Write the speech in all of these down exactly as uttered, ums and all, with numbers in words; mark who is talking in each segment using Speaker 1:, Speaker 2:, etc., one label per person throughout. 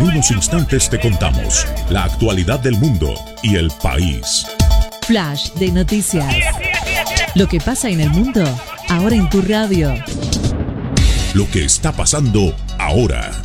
Speaker 1: unos instantes te contamos la actualidad del mundo y el país.
Speaker 2: Flash de noticias. Lo que pasa en el mundo, ahora en tu radio.
Speaker 1: Lo que está pasando ahora.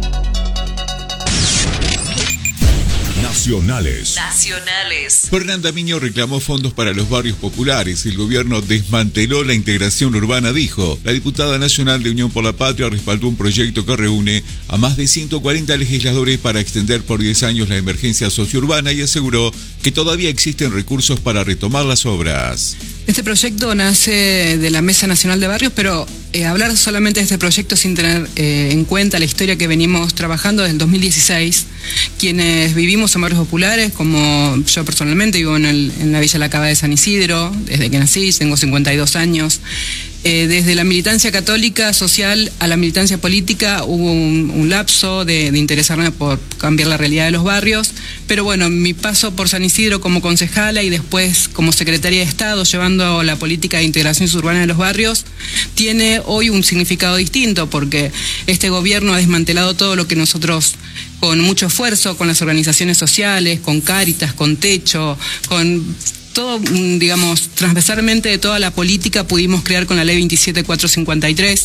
Speaker 1: Nacionales.
Speaker 3: Nacionales.
Speaker 4: Fernanda Miño reclamó fondos para los barrios populares. El gobierno desmanteló la integración urbana, dijo. La diputada nacional de Unión por la Patria respaldó un proyecto que reúne a más de ciento cuarenta legisladores para extender por diez años la emergencia sociourbana y aseguró que todavía existen recursos para retomar las obras.
Speaker 5: Este proyecto nace de la Mesa Nacional de Barrios, pero eh, hablar solamente de este proyecto sin tener eh, en cuenta la historia que venimos trabajando desde el dos mil dieciséis, quienes vivimos en barrios populares, como yo personalmente vivo en, el, en la Villa La Cava de San Isidro, desde que nací, tengo cincuenta y dos años. Eh, desde la militancia católica social a la militancia política hubo un, un lapso de, de interesarme por cambiar la realidad de los barrios, pero bueno, mi paso por San Isidro como concejala y después como secretaria de Estado llevando la política de integración urbana de los barrios tiene hoy un significado distinto, porque este gobierno ha desmantelado todo lo que nosotros con mucho esfuerzo, con las organizaciones sociales, con Cáritas, con Techo, con todo, digamos, transversalmente de toda la política pudimos crear con la ley veintisiete mil cuatrocientos cincuenta y tres,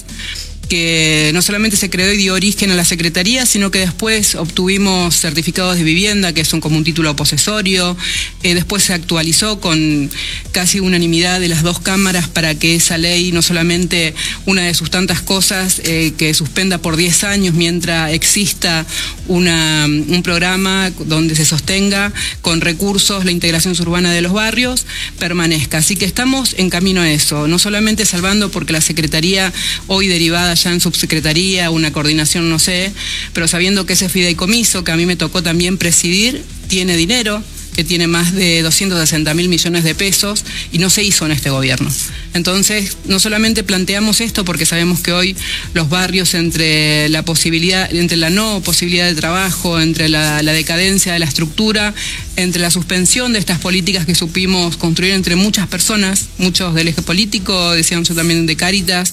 Speaker 5: que no solamente se creó y dio origen a la Secretaría, sino que después obtuvimos certificados de vivienda, que son como un título posesorio, eh, después se actualizó con casi unanimidad de las dos cámaras para que esa ley, no solamente una de sus tantas cosas, eh, que suspenda por diez años mientras exista una, un programa donde se sostenga con recursos la integración urbana de los barrios, permanezca. Así que estamos en camino a eso, no solamente salvando porque la Secretaría hoy derivada ya en subsecretaría, una coordinación, no sé, pero sabiendo que ese fideicomiso que a mí me tocó también presidir, tiene dinero, que tiene más de doscientos sesenta mil millones de pesos y no se hizo en este gobierno. Entonces, no solamente planteamos esto porque sabemos que hoy los barrios, entre la posibilidad, entre la no posibilidad de trabajo, entre la, la decadencia de la estructura, entre la suspensión de estas políticas que supimos construir entre muchas personas, muchos del eje político, decíamos yo también de Cáritas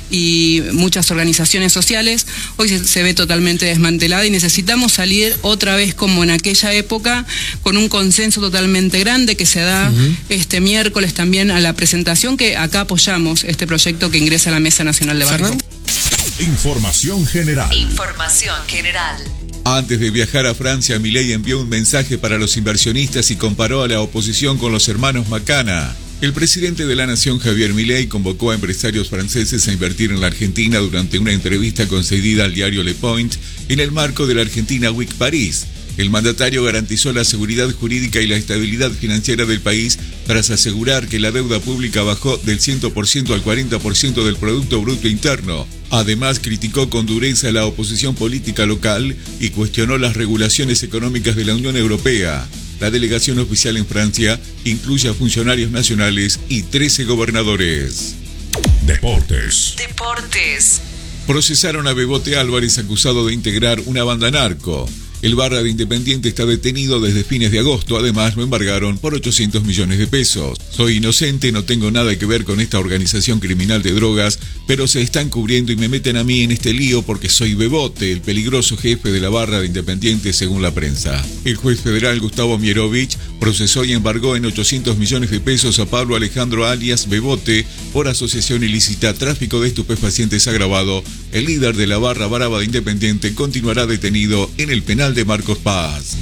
Speaker 5: y muchas organizaciones sociales, hoy se, se ve totalmente desmantelada y necesitamos salir otra vez como en aquella época con un consenso totalmente grande que se da uh-huh. este miércoles también a la presentación, que acá apoyamos este proyecto que ingresa a la Mesa Nacional de Barrios.
Speaker 1: Información general.
Speaker 3: Información general.
Speaker 4: Antes de viajar a Francia, Milei envió un mensaje para los inversionistas y comparó a la oposición con los hermanos Macana. El presidente de la Nación, Javier Milei, convocó a empresarios franceses a invertir en la Argentina durante una entrevista concedida al diario Le Point en el marco de la Argentina Week París. El mandatario garantizó la seguridad jurídica y la estabilidad financiera del país tras asegurar que la deuda pública bajó del cien por ciento al cuarenta por ciento del Producto Bruto Interno. Además, criticó con dureza la oposición política local y cuestionó las regulaciones económicas de la Unión Europea. La delegación oficial en Francia incluye a funcionarios nacionales y trece gobernadores.
Speaker 1: Deportes.
Speaker 3: Deportes.
Speaker 4: Procesaron a Bebote Álvarez acusado de integrar una banda narco. El barra de Independiente está detenido desde fines de agosto, además lo embargaron por ochocientos millones de pesos. Soy inocente, no tengo nada que ver con esta organización criminal de drogas, pero se están cubriendo y me meten a mí en este lío porque soy Bebote, el peligroso jefe de la barra de Independiente según la prensa. El juez federal Gustavo Mierovich procesó y embargó en ochocientos millones de pesos a Pablo Alejandro alias Bebote por asociación ilícita, tráfico de estupefacientes agravado. El líder de la barra brava de Independiente continuará detenido en el penal de Marcos Paz.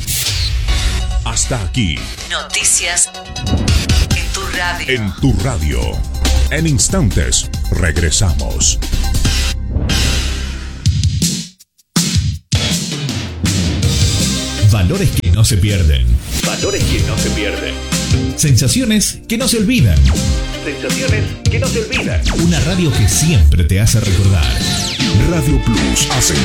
Speaker 1: Hasta aquí.
Speaker 3: Noticias en tu radio.
Speaker 1: En tu radio. En instantes, regresamos.
Speaker 6: Valores que no se pierden.
Speaker 7: Valores que no se pierden.
Speaker 6: Sensaciones que no se olvidan.
Speaker 7: Sensaciones que no se olvidan.
Speaker 6: Una radio que siempre te hace recordar.
Speaker 1: Radio Plus hace